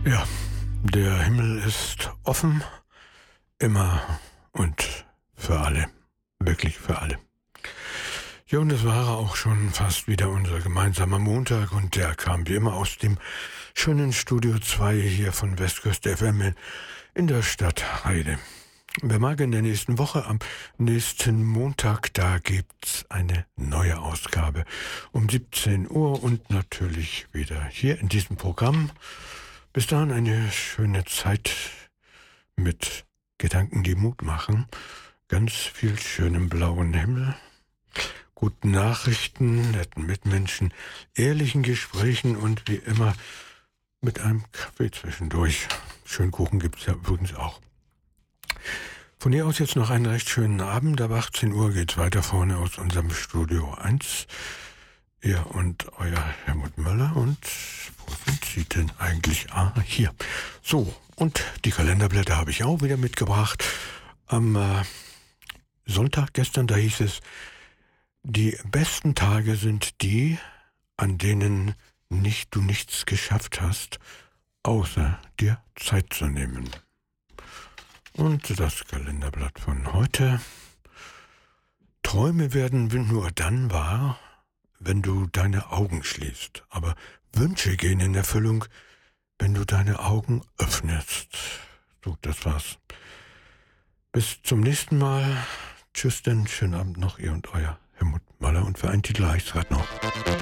Ja, der Himmel ist offen, immer und für alle, wirklich für alle. Ja, und es war auch schon fast wieder unser gemeinsamer Montag und der kam wie immer aus dem schönen Studio 2 hier von Westküste FM in der Stadt Heide. Wer mag, in der nächsten Woche, am nächsten Montag, da gibt's eine neue Ausgabe um 17 Uhr und natürlich wieder hier in diesem Programm. Bis dahin eine schöne Zeit mit Gedanken, die Mut machen. Ganz viel schönem blauen Himmel, guten Nachrichten, netten Mitmenschen, ehrlichen Gesprächen und wie immer mit einem Kaffee zwischendurch. Schönen Kuchen gibt's ja übrigens auch. Von hier aus jetzt noch einen recht schönen Abend. Ab 18 Uhr geht's weiter vorne aus unserem Studio 1. Ihr und euer Helmut Möller. Und wo sind Sie denn eigentlich? Ah, hier. So, und die Kalenderblätter habe ich auch wieder mitgebracht. Am Sonntag gestern, da hieß es, die besten Tage sind die, an denen du nichts geschafft hast, außer dir Zeit zu nehmen. Und das Kalenderblatt von heute. Träume werden nur dann wahr, wenn du deine Augen schließt. Aber Wünsche gehen in Erfüllung, wenn du deine Augen öffnest. So, das war's. Bis zum nächsten Mal. Tschüss, denn schönen Abend noch, ihr und euer Helmut Möller. Und für einen Titel reicht's grad noch.